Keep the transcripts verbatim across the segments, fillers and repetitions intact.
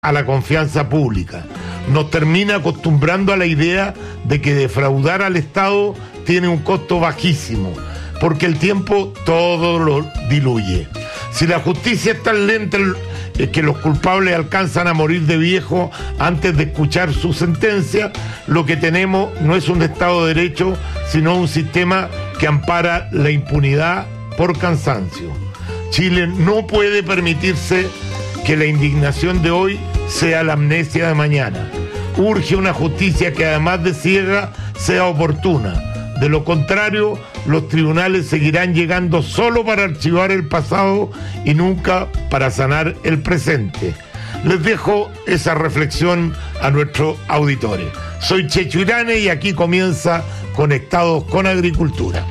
a la confianza pública. Nos termina acostumbrando a la idea de que defraudar al Estado tiene un costo bajísimo, porque el tiempo todo lo diluye. Si la justicia es tan lenta es que los culpables alcanzan a morir de viejo antes de escuchar su sentencia, lo que tenemos no es un Estado de Derecho, sino un sistema que ampara la impunidad por cansancio. Chile no puede permitirse que la indignación de hoy sea la amnesia de mañana. Urge una justicia que, además de ciega, sea oportuna. De lo contrario, los tribunales seguirán llegando solo para archivar el pasado y nunca para sanar el presente. Les dejo esa reflexión a nuestros auditores. Soy Checho Irane y aquí comienza Conectados con Agricultura.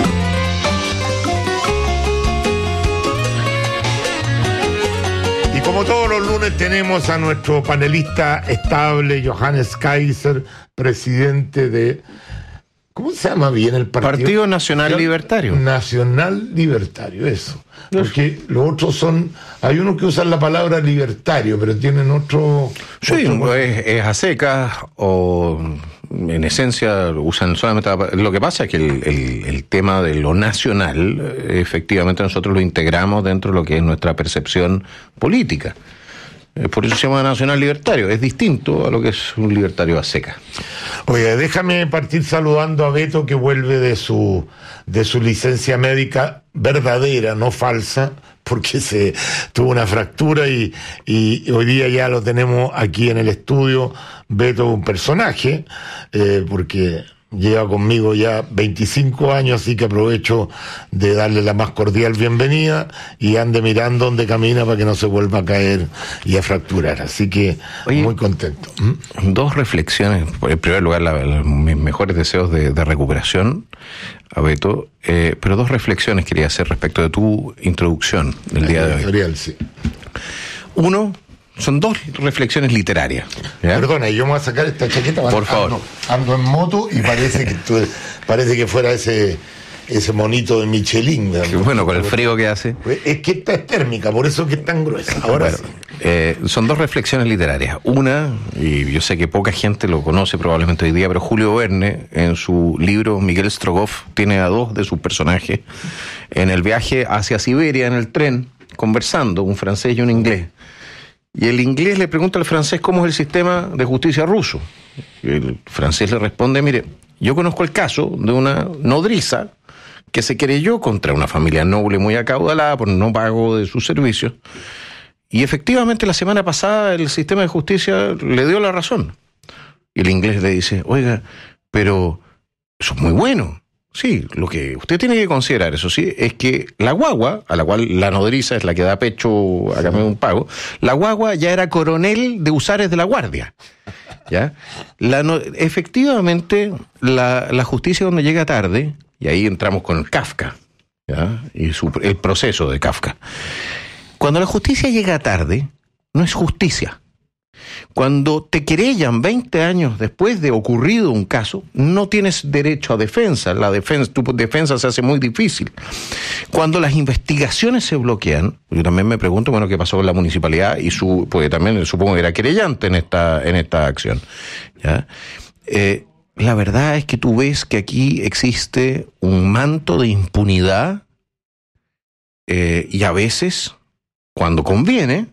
Y como todos los lunes tenemos a nuestro panelista estable, Johannes Kaiser, presidente de... ¿Cómo se llama bien el partido? Partido Nacional Libertario. Nacional Libertario, eso. Porque los otros son... Hay unos que usan la palabra libertario, pero tienen otro... Sí, otro... es, es a secas o en esencia usan solamente... La... Lo que pasa es que el, el, el tema de lo nacional, efectivamente nosotros lo integramos dentro de lo que es nuestra percepción política. Por eso se llama Nacional Libertario. Es distinto a lo que es un libertario a seca. Oye, déjame partir saludando a Beto, que vuelve de su de su licencia médica verdadera, no falsa, porque se tuvo una fractura y, y hoy día ya lo tenemos aquí en el estudio. Beto es un personaje, eh, porque lleva conmigo ya veinticinco años, así que aprovecho de darle la más cordial bienvenida y ande mirando dónde camina para que no se vuelva a caer y a fracturar. Así que Oye, muy contento. ¿Mm? Dos reflexiones. En primer lugar, la, la, mis mejores deseos de, de recuperación a Beto, eh, pero dos reflexiones quería hacer respecto de tu introducción del día de hoy. Editorial, sí. Uno, son dos reflexiones literarias. ¿Ya? Perdona, yo me voy a sacar esta chaqueta. Por favor. Ando, ando en moto y parece que tú, parece que fuera ese ese monito de Michelin. Qué bueno, con el frío que hace. Es que esta es térmica, por eso que es tan gruesa. Ahora bueno, sí. Eh, son dos reflexiones literarias. Una, y yo sé que poca gente lo conoce probablemente hoy día, pero Julio Verne, en su libro Miguel Strogoff, tiene a dos de sus personajes en el viaje hacia Siberia en el tren, conversando, un francés y un inglés. Y el inglés le pregunta al francés cómo es el sistema de justicia ruso. Y el francés le responde, mire, yo conozco el caso de una nodriza que se querelló contra una familia noble muy acaudalada por no pago de sus servicios. Y efectivamente la semana pasada el sistema de justicia le dio la razón. Y el inglés le dice, oiga, pero eso es muy bueno. Sí, lo que usted tiene que considerar, eso sí, es que la guagua, a la cual la nodriza es la que da pecho a cambio de un pago, la guagua ya era coronel de husares de la guardia. ¿Ya? La no, efectivamente, la, la justicia cuando llega tarde, y ahí entramos con Kafka, ¿ya? Y su, el proceso de Kafka. Cuando la justicia llega tarde, no es justicia. Cuando te querellan veinte años después de ocurrido un caso, no tienes derecho a defensa. La defensa, tu defensa se hace muy difícil. Cuando las investigaciones se bloquean, yo también me pregunto, bueno, qué pasó con la municipalidad y su, porque también supongo que era querellante en esta, en esta acción. ¿Ya? Eh, la verdad es que tú ves que aquí existe un manto de impunidad eh, y a veces, cuando conviene,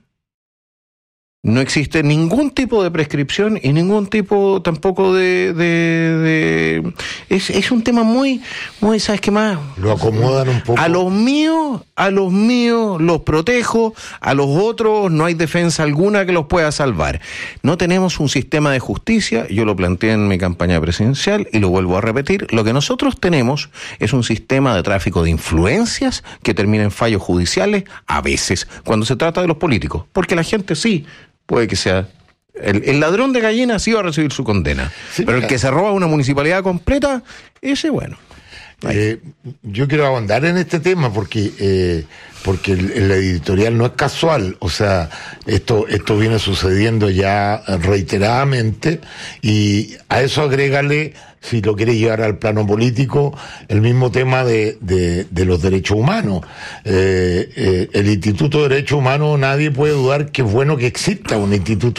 no existe ningún tipo de prescripción y ningún tipo tampoco de... de, de es, es un tema muy, muy, ¿sabes qué más? Lo acomodan un poco. A los míos, a los míos los protejo, a los otros no hay defensa alguna que los pueda salvar. No tenemos un sistema de justicia, yo lo planteé en mi campaña presidencial y lo vuelvo a repetir, lo que nosotros tenemos es un sistema de tráfico de influencias que termina en fallos judiciales a veces, cuando se trata de los políticos, porque la gente sí puede que sea... El, el ladrón de gallinas sí va a recibir su condena. Sí, pero el que se roba una municipalidad completa, ese, bueno. Eh, yo quiero ahondar en este tema porque eh, porque el, el editorial no es casual, o sea, esto, esto viene sucediendo ya reiteradamente, y a eso agrégale, si lo quiere llevar al plano político, el mismo tema de, de, de los derechos humanos. Eh, eh, el Instituto de Derechos Humanos, nadie puede dudar que es bueno que exista un Instituto